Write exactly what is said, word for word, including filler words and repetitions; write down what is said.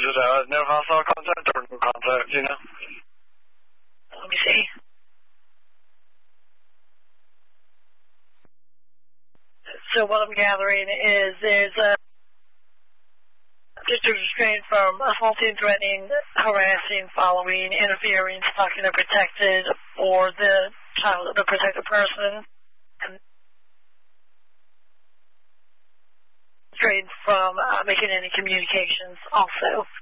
just uh, no hostile contact or no contact, you know? Let me see. So what I'm gathering is there's a district restraint from assaulting, threatening, harassing, following, interfering, stalking a protected or the child of the protected person. And restraint from uh, making any communications also.